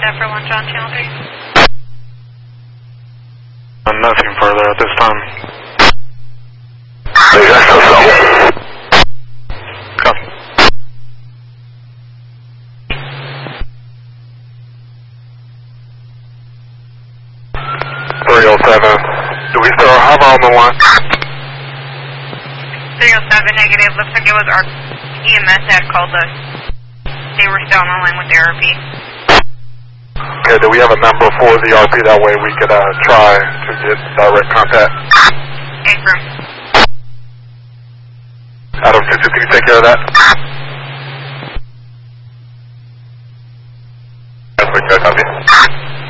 that for lunch on channel 3? Nothing further at this time. Hey, that's so. Copy. Do we still have her on the line? 307 negative. Looks like it was our EMS that called us. They were still on the line with the RP. Okay, do we have a number for the RP? That way we could try to get direct contact. Affirm. Adam 2, can you take care of that? That's what you guys have.